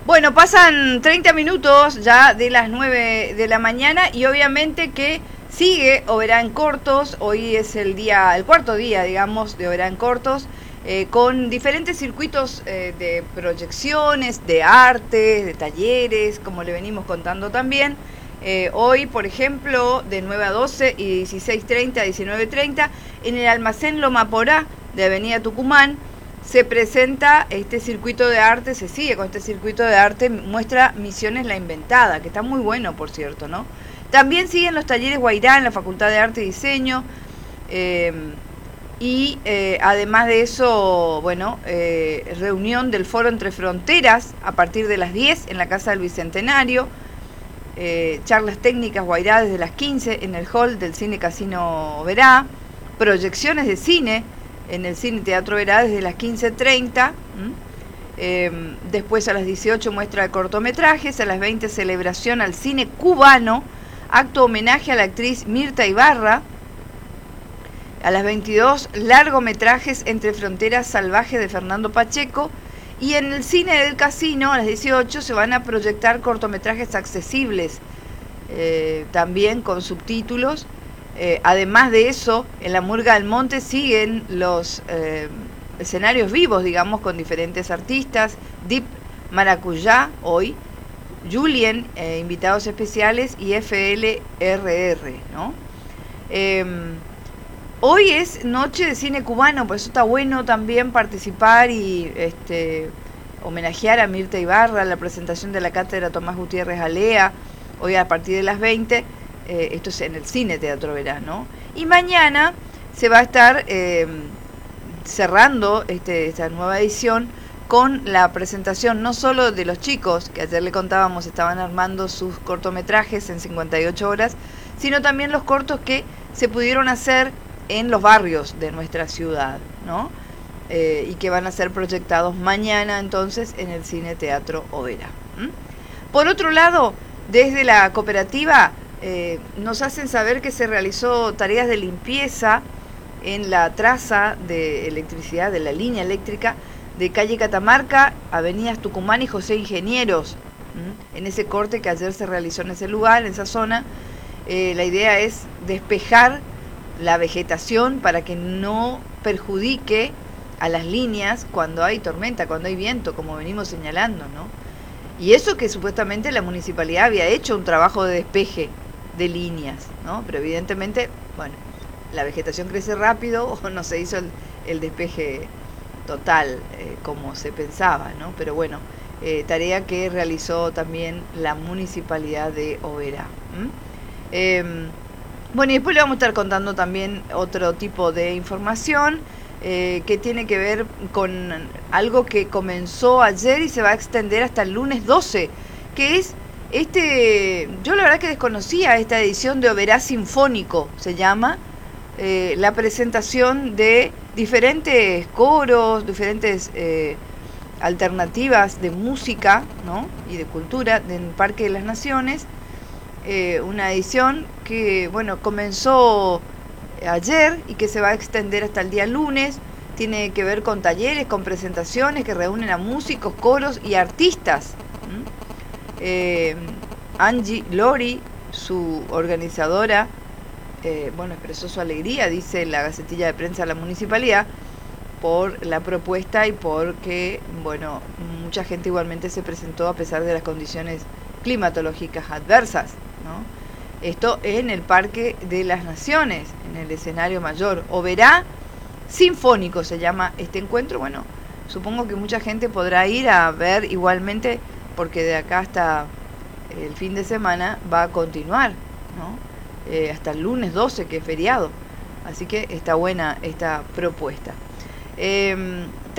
Bueno, pasan 30 minutos ya de las 9 de la mañana y obviamente que sigue Oberá en Cortos. Hoy es el cuarto día, digamos, de Oberá en Cortos, con diferentes circuitos de proyecciones, de arte, de talleres, como le venimos contando también. Hoy, por ejemplo, de 9 a 12 y 16:30 a 19:30, en el Almacén Loma Porá de Avenida Tucumán, se presenta este circuito de arte, se sigue con este circuito de arte, muestra Misiones La Inventada, que está muy bueno, por cierto, ¿no? También siguen los talleres Guairá en la Facultad de Arte y Diseño, además de eso, bueno, reunión del Foro Entre Fronteras a partir de las 10 en la Casa del Bicentenario, charlas técnicas Guairá desde las 15 en el hall del Cine Casino Oberá, proyecciones de cine en el Cine Teatro Oberá desde las 15:30, después a las 18 muestra de cortometrajes, a las 20 celebración al cine cubano, acto homenaje a la actriz Mirta Ibarra, a las 22 largometrajes Entre Fronteras Salvaje de Fernando Pacheco, y en el Cine del Casino a las 18 se van a proyectar cortometrajes accesibles, también con subtítulos. Además de eso, en la Murga del Monte siguen los escenarios vivos, digamos, con diferentes artistas, Deep Maracuyá hoy, Julien, invitados especiales, y FLRR, ¿no? Hoy es noche de cine cubano, por eso está bueno también participar y homenajear a Mirta Ibarra, la presentación de la cátedra Tomás Gutiérrez Alea, hoy a partir de las 20. Esto es en el Cine Teatro Oberá, ¿no? Y mañana se va a estar cerrando esta nueva edición con la presentación no solo de los chicos, que ayer le contábamos estaban armando sus cortometrajes en 58 horas, sino también los cortos que se pudieron hacer en los barrios de nuestra ciudad, ¿no? Y que van a ser proyectados mañana entonces en el Cine Teatro Oberá. Por otro lado, desde la cooperativa nos hacen saber que se realizó tareas de limpieza en la traza de electricidad, de la línea eléctrica de calle Catamarca, avenidas Tucumán y José Ingenieros, en ese corte que ayer se realizó en ese lugar, en esa zona. La idea es despejar la vegetación para que no perjudique a las líneas cuando hay tormenta, cuando hay viento, como venimos señalando, ¿no? Y eso que supuestamente la municipalidad había hecho un trabajo de despeje de líneas, ¿no? Pero evidentemente, bueno, la vegetación crece rápido o no se hizo el despeje total como se pensaba, ¿no? Pero bueno, tarea que realizó también la municipalidad de Oberá. Bueno, y después le vamos a estar contando también otro tipo de información que tiene que ver con algo que comenzó ayer y se va a extender hasta el lunes 12, que es yo la verdad que desconocía esta edición de Oberá Sinfónico, se llama, la presentación de diferentes coros, diferentes alternativas de música, ¿no? Y de cultura del Parque de las Naciones, una edición que, bueno, comenzó ayer y que se va a extender hasta el día lunes. Tiene que ver con talleres, con presentaciones que reúnen a músicos, coros y artistas. Angie Lori, su organizadora, bueno, expresó su alegría, dice la Gacetilla de Prensa de la Municipalidad, por la propuesta y porque, bueno, mucha gente igualmente se presentó a pesar de las condiciones climatológicas adversas, ¿no? Esto en el Parque de las Naciones, en el escenario mayor. Oberá Sinfónico se llama este encuentro. Bueno, supongo que mucha gente podrá ir a ver igualmente, porque de acá hasta el fin de semana va a continuar, ¿no? Hasta el lunes 12, que es feriado. Así que está buena esta propuesta.